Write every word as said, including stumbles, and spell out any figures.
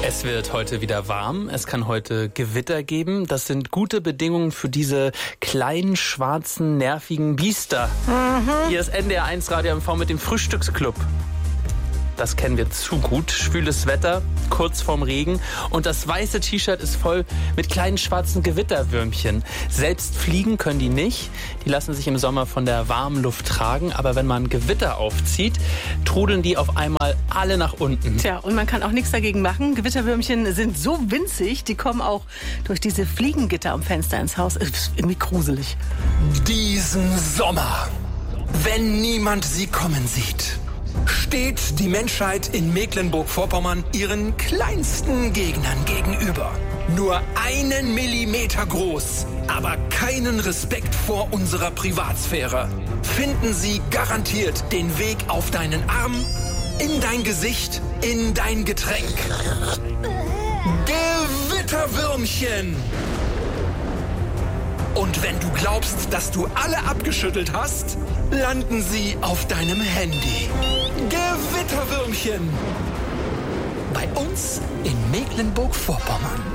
Es wird heute wieder warm. Es kann heute Gewitter geben. Das sind gute Bedingungen für diese kleinen, schwarzen, nervigen Biester. Mhm. Hier ist N D R eins Radio M V mit dem Frühstücksclub. Das kennen wir zu gut. Schwüles Wetter, kurz vorm Regen. Und das weiße T-Shirt ist voll mit kleinen schwarzen Gewitterwürmchen. Selbst fliegen können die nicht. Die lassen sich im Sommer von der warmen Luft tragen. Aber wenn man Gewitter aufzieht, trudeln die auf einmal alle nach unten. Tja, und man kann auch nichts dagegen machen. Gewitterwürmchen sind so winzig, die kommen auch durch diese Fliegengitter am Fenster ins Haus. Ist irgendwie gruselig. Diesen Sommer, wenn niemand sie kommen sieht, steht die Menschheit in Mecklenburg-Vorpommern ihren kleinsten Gegnern gegenüber. Nur einen Millimeter groß, aber keinen Respekt vor unserer Privatsphäre. Finden sie garantiert den Weg auf deinen Arm, in dein Gesicht, in dein Getränk. Gewitterwürmchen! Und wenn du glaubst, dass du alle abgeschüttelt hast, landen sie auf deinem Handy. Gewitterwürmchen! Bei uns in Mecklenburg-Vorpommern.